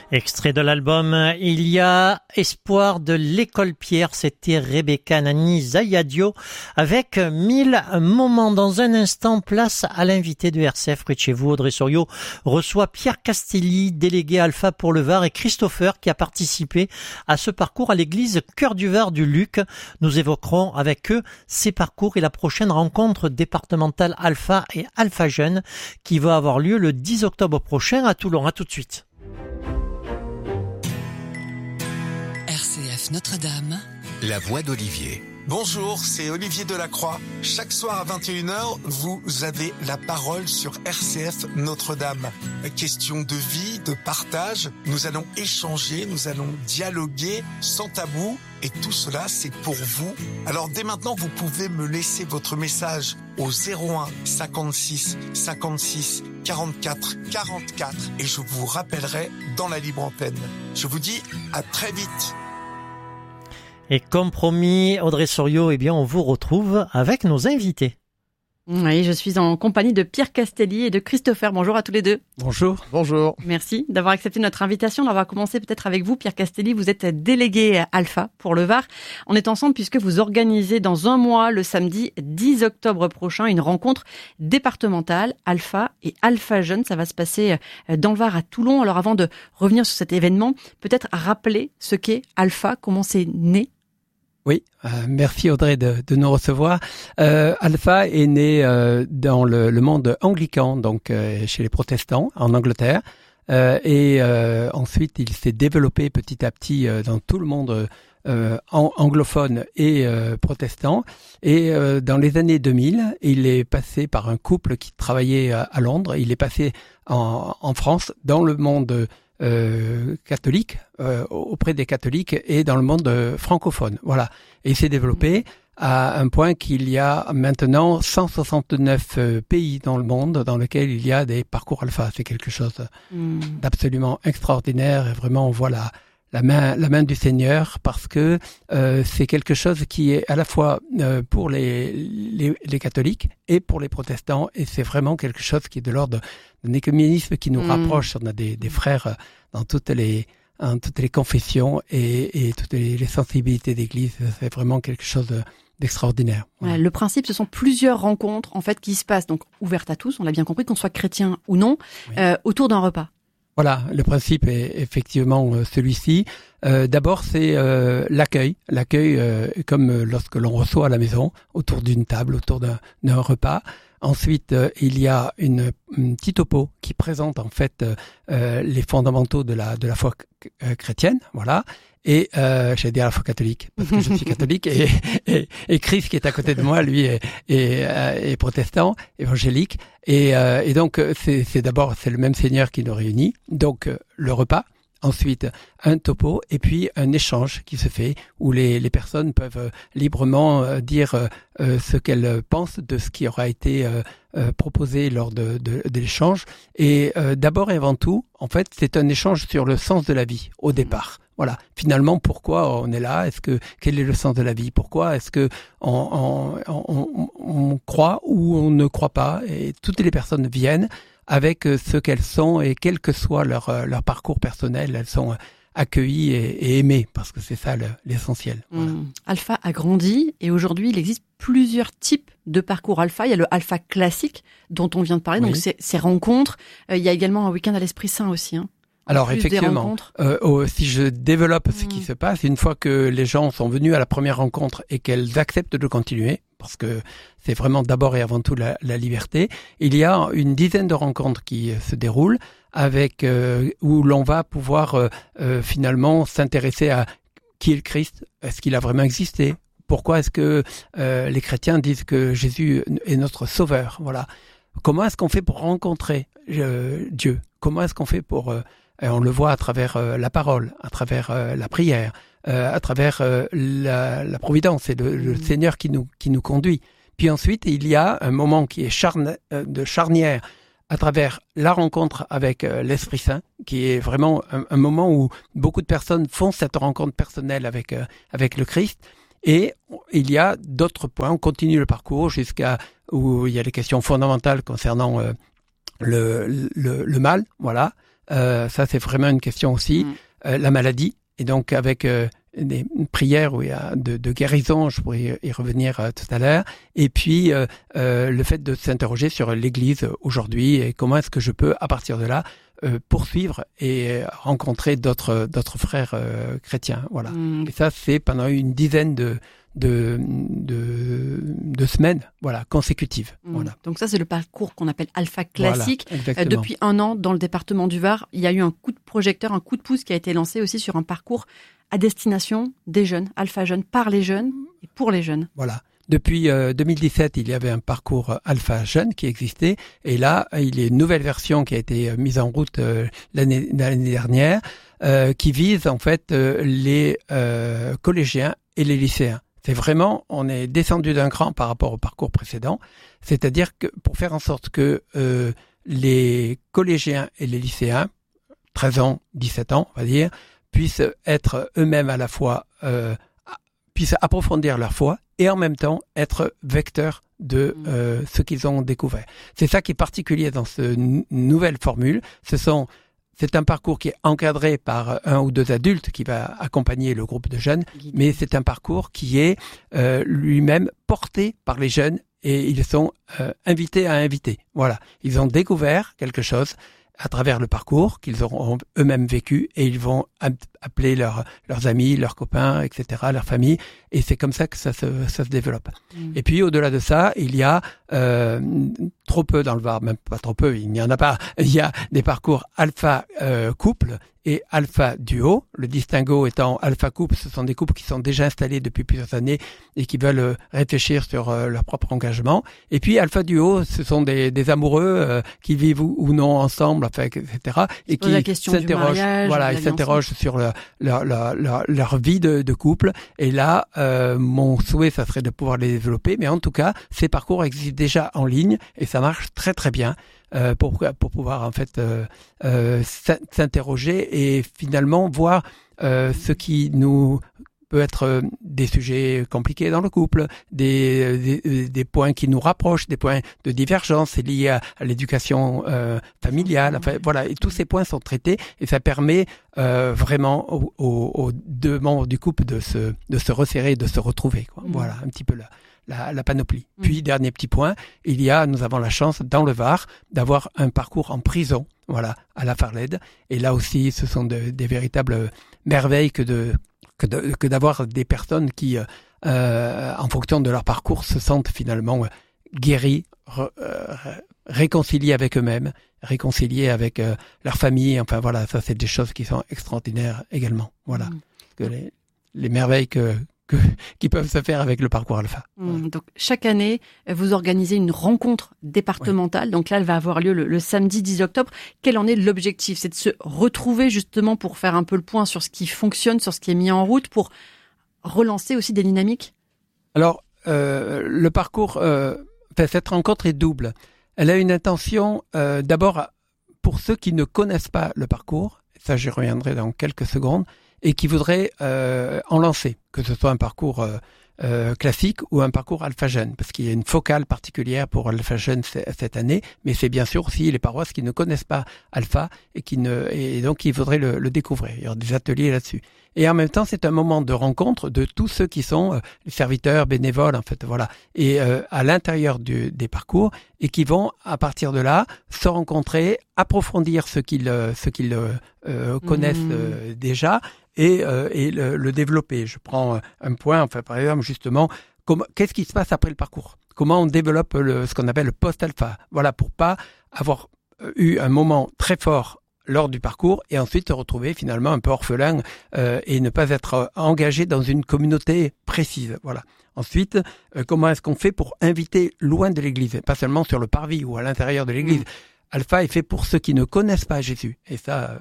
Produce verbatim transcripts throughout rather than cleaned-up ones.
Extrait de l'album Il y a espoir de l'école Pierre, c'était Rebecca Nani Zayadio avec mille moments. Dans un instant, place à l'invité de R C F près de chez vous. Audrey Sorio reçoit Pierre Castelli, délégué Alpha pour le Var, et Christopher qui a participé à ce parcours à l'église Cœur du Var du Luc. Nous évoquerons avec eux ces parcours et la prochaine rencontre départementale Alpha et Alpha Jeunes qui va avoir lieu le dix octobre prochain à Toulon. À tout de suite. R C F Notre-Dame, la voix d'Olivier. Bonjour, c'est Olivier Delacroix. Chaque soir à vingt et une heures, vous avez la parole sur R C F Notre-Dame. Question de vie, de partage, nous allons échanger, nous allons dialoguer sans tabou. Et tout cela, c'est pour vous. Alors dès maintenant, vous pouvez me laisser votre message au zéro un cinquante-six cinquante-six quarante-quatre quarante-quatre et je vous rappellerai dans la libre antenne. Je vous dis à très vite. Et comme promis, Audrey Sorio, eh bien, on vous retrouve avec nos invités. Oui, je suis en compagnie de Pierre Castelli et de Christopher. Bonjour à tous les deux. Bonjour. Bonjour. Merci d'avoir accepté notre invitation. On va commencer peut-être avec vous, Pierre Castelli. Vous êtes délégué Alpha pour le Var. On est ensemble puisque vous organisez dans un mois, le samedi dix octobre prochain, une rencontre départementale Alpha et Alpha Jeunes. Ça va se passer dans le Var à Toulon. Alors avant de revenir sur cet événement, peut-être rappeler ce qu'est Alpha, comment c'est né. Oui, euh, merci Audrey de, de nous recevoir. Euh, Alpha est né euh, dans le, le monde anglican, donc euh, chez les protestants en Angleterre, euh, et euh, ensuite il s'est développé petit à petit euh, dans tout le monde euh, en, anglophone et euh, protestant. Et euh, dans les années deux mille, il est passé par un couple qui travaillait à, à Londres. Il est passé en, en France dans le monde Euh, catholique, euh, auprès des catholiques et dans le monde euh, francophone. Voilà. Et il s'est développé à un point qu'il y a maintenant cent soixante-neuf euh, pays dans le monde dans lesquels il y a des parcours Alpha. C'est quelque chose mmh. d'absolument extraordinaire et vraiment on voit la, la main, la main du Seigneur parce que euh, c'est quelque chose qui est à la fois euh, pour les, les, les catholiques et pour les protestants et c'est vraiment quelque chose qui est de l'ordre d'un écuménisme qui nous mmh. rapproche. On a des, des frères dans toutes les, dans toutes les confessions et, et toutes les, les sensibilités d'église. C'est vraiment quelque chose de, d'extraordinaire. Voilà. Le principe, ce sont plusieurs rencontres en fait qui se passent, donc ouvertes à tous, on l'a bien compris, qu'on soit chrétien ou non, oui. euh, autour d'un repas. Voilà, le principe est effectivement euh, celui-ci. Euh, d'abord, c'est euh, l'accueil. L'accueil, euh, comme lorsque l'on reçoit à la maison, autour d'une table, autour d'un, d'un repas. Ensuite, euh, il y a une, une petite topo qui présente en fait euh, les fondamentaux de la de la foi c- chrétienne, voilà. Et euh, j'allais dire la foi catholique parce que je suis catholique et, et et Chris qui est à côté de moi, lui est est, est protestant, évangélique. Et, euh, et donc c'est c'est d'abord c'est le même Seigneur qui nous réunit. Donc euh, le repas. Ensuite, un topo et puis un échange qui se fait où les, les personnes peuvent librement euh, dire euh, ce qu'elles pensent de ce qui aura été euh, euh, proposé lors de, de, de l'échange. Et euh, d'abord et avant tout, en fait, c'est un échange sur le sens de la vie au départ. Voilà. Finalement, pourquoi on est là? Est-ce que quel est le sens de la vie? Pourquoi est-ce que on, on, on, on croit ou on ne croit pas? Et toutes les personnes viennent avec ce qu'elles sont et quel que soit leur leur parcours personnel, elles sont accueillies et, et aimées parce que c'est ça le, l'essentiel. Voilà. Mmh. Alpha a grandi et aujourd'hui il existe plusieurs types de parcours Alpha. Il y a le Alpha classique dont on vient de parler, oui. donc c'est ces rencontres. Euh, il y a également un week-end à l'Esprit Saint aussi. Hein. Alors effectivement, euh, oh, si je développe ce mmh. qui se passe, une fois que les gens sont venus à la première rencontre et qu'elles acceptent de continuer, parce que c'est vraiment d'abord et avant tout la, la liberté, il y a une dizaine de rencontres qui se déroulent avec euh, où l'on va pouvoir euh, euh, finalement s'intéresser à qui est le Christ, est-ce qu'il a vraiment existé, pourquoi est-ce que euh, les chrétiens disent que Jésus est notre sauveur, voilà. Comment est-ce qu'on fait pour rencontrer euh, Dieu? Comment est-ce qu'on fait pour euh, Et on le voit à travers euh, la parole, à travers euh, la prière, euh, à travers euh, la, la providence. C'est le, le Seigneur qui nous qui nous conduit. Puis ensuite, il y a un moment qui est charne, euh, de charnière à travers la rencontre avec euh, l'Esprit Saint, qui est vraiment un, un moment où beaucoup de personnes font cette rencontre personnelle avec euh, avec le Christ. Et il y a d'autres points. On continue le parcours jusqu'à où il y a des questions fondamentales concernant euh, le, le le mal, voilà. Euh, ça, c'est vraiment une question aussi. Mmh. Euh, la maladie. Et donc, avec euh, des prières où il y a de, de guérison, je pourrais y revenir euh, tout à l'heure. Et puis, euh, euh, le fait de s'interroger sur l'Église aujourd'hui et comment est-ce que je peux, à partir de là, euh, poursuivre et rencontrer d'autres d'autres frères euh, chrétiens. Voilà. Mmh. Et ça, c'est pendant une dizaine de De, de, de semaines, voilà, consécutives. Mmh. Voilà. Donc ça, c'est le parcours qu'on appelle Alpha classique. Voilà, euh, depuis un an, dans le département du Var, il y a eu un coup de projecteur, un coup de pouce qui a été lancé aussi sur un parcours à destination des jeunes, Alpha Jeunes, par les jeunes et pour les jeunes. Voilà. Depuis euh, deux mille dix-sept, il y avait un parcours Alpha Jeunes qui existait. Et là, il y a une nouvelle version qui a été mise en route euh, l'année, l'année dernière, euh, qui vise en fait euh, les euh, collégiens et les lycéens. C'est vraiment, on est descendu d'un cran par rapport au parcours précédent. C'est-à-dire que pour faire en sorte que euh, les collégiens et les lycéens, treize ans, dix-sept ans, on va dire, puissent être eux-mêmes à la fois, euh, puissent approfondir leur foi et en même temps être vecteurs de euh, ce qu'ils ont découvert. C'est ça qui est particulier dans cette n- nouvelle formule. Ce sont C'est un parcours qui est encadré par un ou deux adultes qui va accompagner le groupe de jeunes, mais c'est un parcours qui est euh, lui-même porté par les jeunes et ils sont euh, invités à inviter. Voilà, ils ont découvert quelque chose à travers le parcours qu'ils auront eux-mêmes vécu et ils vont appeler leurs leurs amis, leurs copains, et cetera, leur famille et c'est comme ça que ça se ça se développe. Mmh. Et puis au-delà de ça, il y a euh, trop peu dans le Var, même pas trop peu, il n'y en a pas. Il y a des parcours alpha euh, couple et alpha duo. Le distinguo étant alpha couple, ce sont des couples qui sont déjà installés depuis plusieurs années et qui veulent euh, réfléchir sur euh, leur propre engagement. Et puis alpha duo, ce sont des, des amoureux euh, qui vivent ou, ou non ensemble, enfin, et cetera. Et qui s'interrogent, voilà, ils s'interrogent sur leur, leur, leur, leur, leur vie de, de couple. Et là, euh, mon souhait, ça serait de pouvoir les développer. Mais en tout cas, ces parcours existent déjà en ligne et ça marche très très bien. Euh, pour pour pouvoir en fait euh, euh, s'interroger et finalement voir euh, ce qui nous peut être des sujets compliqués dans le couple, des, des, des points qui nous rapprochent, des points de divergence liés à, à l'éducation euh, familiale. Enfin, voilà, et tous ces points sont traités et ça permet euh, vraiment aux, aux, aux deux membres du couple de se de se resserrer, de se retrouver. Quoi. Mmh. Voilà, un petit peu là. La, la panoplie. Mmh. Puis, dernier petit point, il y a, nous avons la chance, dans le Var, d'avoir un parcours en prison, voilà, à la Farled. Et là aussi, ce sont de, des véritables merveilles que de, que de, que d'avoir des personnes qui, euh, en fonction de leur parcours, se sentent finalement guéris, re, euh, réconciliés avec eux-mêmes, réconciliés avec euh, leur famille. Enfin, voilà, ça, c'est des choses qui sont extraordinaires également. Voilà. Mmh. Que les, les merveilles que, Que, qui peuvent se faire avec le parcours Alpha. Mmh, donc chaque année, vous organisez une rencontre départementale. Oui. Donc là, elle va avoir lieu le, le samedi dix octobre. Quel en est l'objectif ? C'est de se retrouver justement pour faire un peu le point sur ce qui fonctionne, sur ce qui est mis en route, pour relancer aussi des dynamiques ? Alors, euh, le parcours, euh, enfin, cette rencontre est double. Elle a une intention, euh, d'abord, pour ceux qui ne connaissent pas le parcours, ça j'y reviendrai dans quelques secondes, et qui voudraient euh, en lancer, que ce soit un parcours euh, euh, classique ou un parcours Alpha Jeune, parce qu'il y a une focale particulière pour Alpha Jeune c- cette année, mais c'est bien sûr aussi les paroisses qui ne connaissent pas Alpha et qui ne et donc qui voudraient le, le découvrir. Il y aura des ateliers là-dessus. Et en même temps, c'est un moment de rencontre de tous ceux qui sont euh, les serviteurs, bénévoles, en fait, voilà, et euh, à l'intérieur du, des parcours, et qui vont, à partir de là, se rencontrer, approfondir ce qu'ils, euh, ce qu'ils euh, connaissent mmh. euh, déjà, et, euh, et le, le développer. Je prends un point, enfin, par exemple, justement, comment, qu'est-ce qui se passe après le parcours ? Comment on développe le, ce qu'on appelle le post-alpha ? Voilà, pour pas avoir eu un moment très fort lors du parcours et ensuite se retrouver finalement un peu orphelin euh, et ne pas être engagé dans une communauté précise. Voilà. Ensuite, euh, comment est-ce qu'on fait pour inviter loin de l'église, pas seulement sur le parvis ou à l'intérieur de l'église. Mmh. Alpha est fait pour ceux qui ne connaissent pas Jésus. Et ça,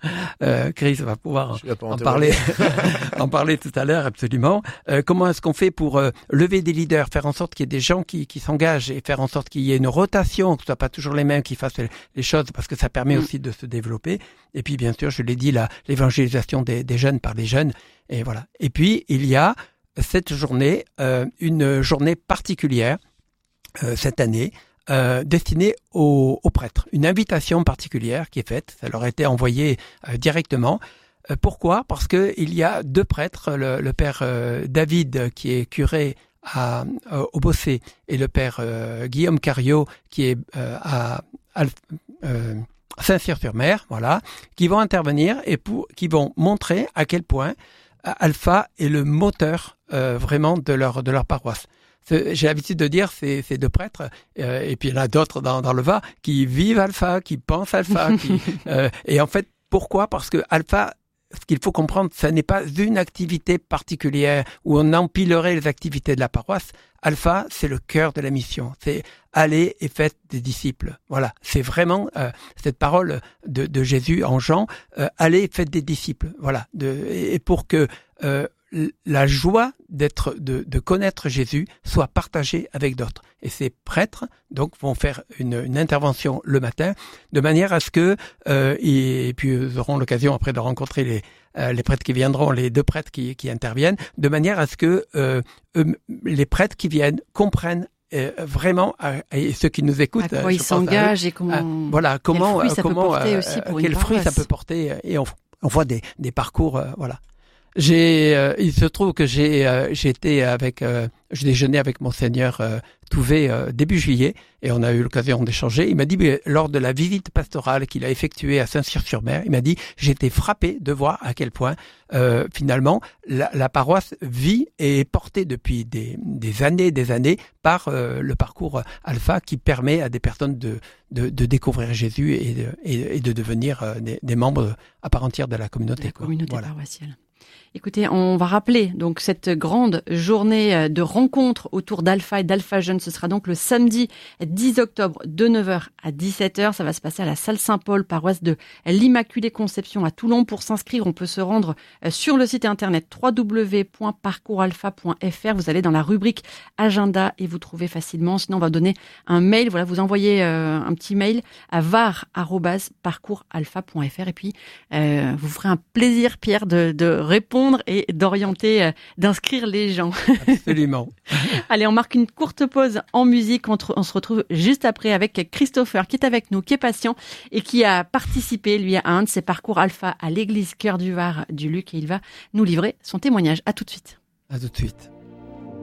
euh, Chris va pouvoir en, en parler, en parler tout à l'heure, absolument. Euh, comment est-ce qu'on fait pour euh, lever des leaders, faire en sorte qu'il y ait des gens qui, qui s'engagent et faire en sorte qu'il y ait une rotation, que ce soit pas toujours les mêmes qui fassent les choses, parce que ça permet mmh. aussi de se développer. Et puis, bien sûr, je l'ai dit, la, l'évangélisation des, des jeunes par les jeunes. Et voilà. Et puis, il y a cette journée, euh, une journée particulière euh, cette année, euh, destinée aux, aux prêtres. Une invitation particulière qui est faite, ça leur a été envoyé euh, directement. Euh, pourquoi ? Parce que il y a deux prêtres, le, le père euh, David qui est curé à, euh, au Bossé et le père euh, Guillaume Cariot qui est euh, à, à euh, Saint-Cyr-sur-Mer, voilà, qui vont intervenir et pour, qui vont montrer à quel point Alpha est le moteur euh, vraiment de leur de leur paroisse. C'est, j'ai l'habitude de dire ces, ces deux prêtres, euh, et puis il y en a d'autres dans, dans le Var, qui vivent Alpha, qui pensent Alpha, qui, euh, et en fait, pourquoi ? Parce que Alpha, ce qu'il faut comprendre, ça n'est pas une activité particulière où on empilerait les activités de la paroisse. Alpha, c'est le cœur de la mission. C'est aller et faites des disciples. Voilà, c'est vraiment euh, cette parole de, de Jésus en Jean. Euh, allez et faites des disciples. Voilà, de, et pour que euh, la joie d'être, de, de connaître Jésus soit partagée avec d'autres. Et ces prêtres, donc, vont faire une, une intervention le matin, de manière à ce que, euh, et, et puis ils auront l'occasion après de rencontrer les, euh, les prêtres qui viendront, les deux prêtres qui, qui interviennent, de manière à ce que euh, eux, les prêtres qui viennent comprennent euh, vraiment, euh, et ceux qui nous écoutent, à quoi ils s'engagent et comment, euh, voilà, comment, quel fruit ça comment, peut porter euh, aussi pour quel une fruit ça paroisse. peut porter, et on, on voit des, des parcours, euh, voilà. J'ai, euh, il se trouve que j'ai, euh, j'ai été avec, euh, je déjeunais avec Monseigneur euh, Touvet euh, début juillet et on a eu l'occasion d'échanger. Il m'a dit, mais, lors de la visite pastorale qu'il a effectuée à Saint-Cyr-sur-Mer, il m'a dit, j'ai été frappé de voir à quel point euh, finalement la, la paroisse vit et est portée depuis des, des années, des années par euh, le parcours Alpha qui permet à des personnes de, de, de découvrir Jésus et de, et, et de devenir euh, des, des membres à part entière de la communauté. De la quoi. communauté Voilà. paroissiale. Écoutez, on va rappeler donc cette grande journée de rencontre autour d'Alpha et d'Alpha Jeunes. Ce sera donc le samedi dix octobre de neuf heures à dix-sept heures. Ça va se passer à la salle Saint-Paul, paroisse de l'Immaculée Conception à Toulon. Pour s'inscrire, on peut se rendre sur le site internet w w w point parcours alpha point f r. Vous allez dans la rubrique agenda et vous trouvez facilement. Sinon, on va donner un mail. Voilà, vous envoyez euh, un petit mail à var arobase parcours alpha point f r et puis euh, vous ferez un plaisir, Pierre, de, de répondre et d'orienter, euh, d'inscrire les gens. Absolument. Allez, on marque une courte pause en musique. On, on se retrouve juste après avec Christopher qui est avec nous, qui est patient et qui a participé, lui, à un de ses parcours Alpha à l'église Cœur du Var du Luc et il va nous livrer son témoignage. À tout de suite. À tout de suite.